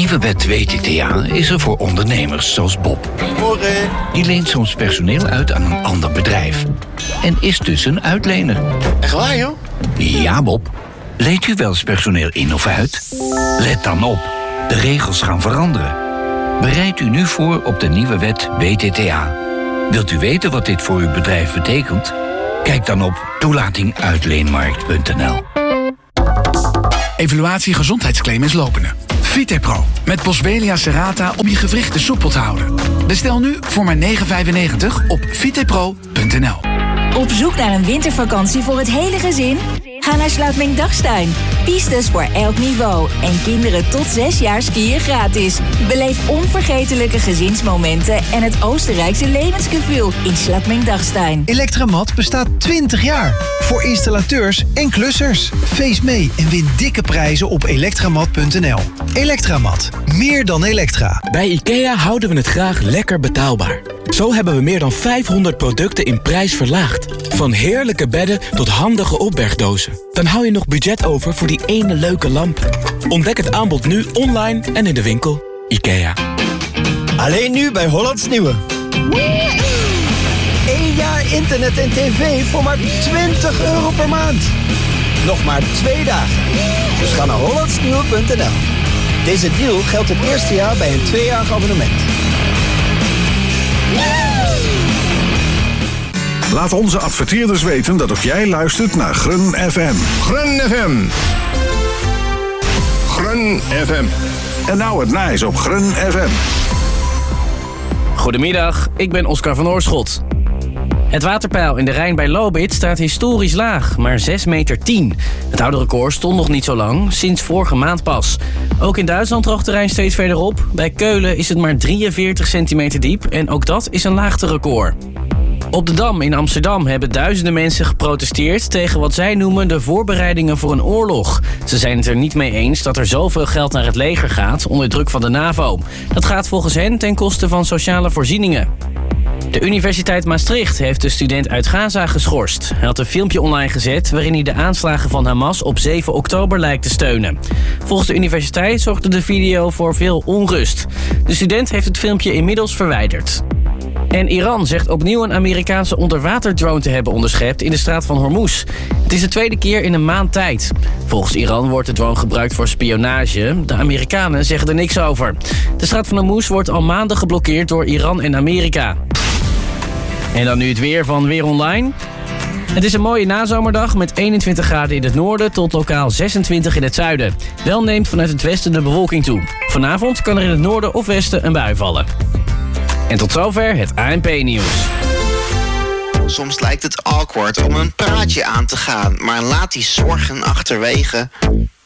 nieuwe wet WTTA is er voor ondernemers zoals Bob. Morgen. Die leent soms personeel uit aan een ander bedrijf. En is dus een uitlener. Echt waar, joh? Ja, Bob. Leent u wel eens personeel in of uit? Let dan op. De regels gaan veranderen. Bereid u nu voor op de nieuwe wet WTTA. Wilt u weten wat dit voor uw bedrijf betekent? Kijk dan op toelatinguitleenmarkt.nl. Evaluatie gezondheidsclaim is lopende. Vitepro met Boswellia serrata om je gewrichten soepel te houden. Bestel nu voor maar €9,95 op vitepro.nl. Op zoek naar een wintervakantie voor het hele gezin? Ga naar Sluitming-Dagstein. Pistes voor elk niveau. En kinderen tot 6 jaar skiën gratis. Beleef onvergetelijke gezinsmomenten en het Oostenrijkse levensgevoel in Sluitming-Dagstein. Electramat bestaat 20 jaar. Voor installateurs en klussers. Feest mee en win dikke prijzen op elektramat.nl. Elektramat. Meer dan elektra. Bij IKEA houden we het graag lekker betaalbaar. Zo hebben we meer dan 500 producten in prijs verlaagd. Van heerlijke bedden tot handige opbergdozen. Dan hou je nog budget over voor die ene leuke lamp. Ontdek het aanbod nu online en in de winkel. IKEA. Alleen nu bij Hollands Nieuwe. 1 jaar internet en tv voor maar €20 per maand. Nog maar 2 dagen. Dus ga naar hollandsnieuwe.nl. Deze deal geldt het eerste jaar bij een 2-jarig abonnement. Laat onze adverteerders weten dat ook jij luistert naar Grun FM. Grun FM. Grun FM. En nou het nice op Grun FM. Goedemiddag, ik ben Oscar van Oorschot. Het waterpeil in de Rijn bij Lobith staat historisch laag, maar 6,10 meter. Het oude record stond nog niet zo lang, sinds vorige maand pas. Ook in Duitsland droogt de Rijn steeds verder op. Bij Keulen is het maar 43 centimeter diep en ook dat is een laagterecord. Op de Dam in Amsterdam hebben duizenden mensen geprotesteerd tegen wat zij noemen de voorbereidingen voor een oorlog. Ze zijn het er niet mee eens dat er zoveel geld naar het leger gaat onder druk van de NAVO. Dat gaat volgens hen ten koste van sociale voorzieningen. De Universiteit Maastricht heeft de student uit Gaza geschorst. Hij had een filmpje online gezet waarin hij de aanslagen van Hamas op 7 oktober lijkt te steunen. Volgens de universiteit zorgde de video voor veel onrust. De student heeft het filmpje inmiddels verwijderd. En Iran zegt opnieuw een Amerikaanse onderwaterdrone te hebben onderschept in de straat van Hormuz. Het is de tweede keer in een maand tijd. Volgens Iran wordt de drone gebruikt voor spionage. De Amerikanen zeggen er niks over. De straat van Hormuz wordt al maanden geblokkeerd door Iran en Amerika. En dan nu het weer van Weer Online. Het is een mooie nazomerdag met 21 graden in het noorden tot lokaal 26 in het zuiden. Wel neemt vanuit het westen de bewolking toe. Vanavond kan er in het noorden of westen een bui vallen. En tot zover het ANP-nieuws. Soms lijkt het awkward om een praatje aan te gaan, maar laat die zorgen achterwege.